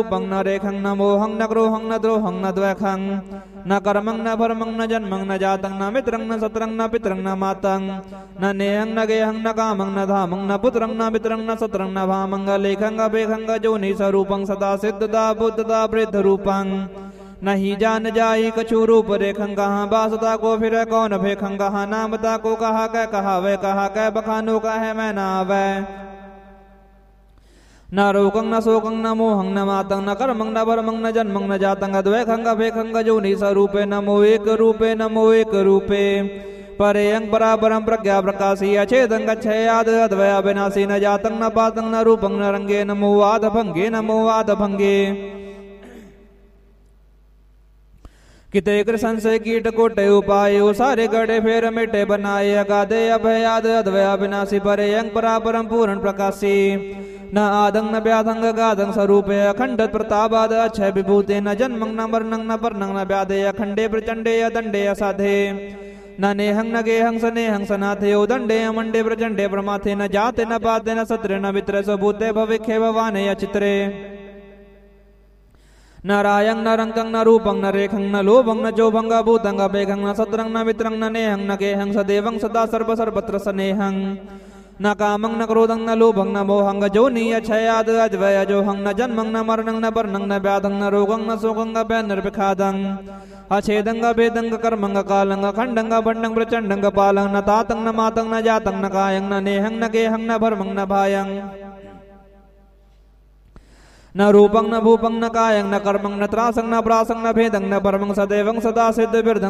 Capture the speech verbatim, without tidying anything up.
रूपं न रेखं न मोहं न क्रोहं न द्रोहं न द्वैखं न कर्मं न भर्मं न जन्मं न जातं न मित्रं न सत्रं न पितरं न मातं न नेहं न गेहं न कामं न धामं न पुत्रं न मित्रं न सत्रं न भामं लेखं अभेखं जोनि स्वरूपं सदा सिद्धता बुद्धता वृद्ध रूपं न ही जान जाई कछु रूप रेखं कहाँ बासता को फिर कौन भेखं कहाँ नामता को कहा कै कहा वह कहा कै बखानो का है मैं ना वै न रोकं न शोकं न मोहं न मातं न कर्मं न भर्मं न जन्मं न जातं अद्वैखं अभेखं जोनि स्वरूपे नमो एक रूपे नमो एक रूपे परेयं परापरं प्रज्ञा प्रकाशी अचेतं गच्छयाद अद्वय अविनाशी न जातं न पातं न रूपं न रंगे नमो वाद भंगे नमो वाद भंगे किते कृष्ण से कीट कोटे उपायो सारे गड़े फेर मिटे बनाए अगाधे अभयाद अद्वय अविनाशी परेयं परापरं पूर्ण प्रकाशी न आदं न व्याधं गाधं स्वरूपे अखंड प्रतापाद अक्षय विभूते न जन्मं न मरणं न पर्णं न व्याधे अखंडे प्रचंडे अदंडे असाधे न नेहं न गेहं सनेहं सनाथे उदंडे अमंडे प्रचंडे प्रमाथे न जाते न पाते न सत्रे न वित्रे स्वभूते भविखे भवाने अचित्रे न रायं न रंकं न रूपं न रेखं न लोभं न जोभं भूतं अभेखं न सत्रं न मित्रं न नेहं न गेहं सदेवं सदा सर्व सर्वत्र सनेहं न कामं न क्रोधं न लोभं न मोहं जोनि अक्षयाद अद्वय जोहं न जन्मं न मरणं न पर्णं न व्याधं न रोगं न शोकं निर्विखादं अछेदं भेदं कर्मं कालं खंडं भंडं प्रचंडं पालं न तातं न मातं न जातं न कायं न नेहं न गेहं न भर्मं न भायं न रूपं न भूपं न कायं न कर्मं न त्रासं न प्रासं न भेदं न परमं सदैवं सदा सिद्ध बिर्धं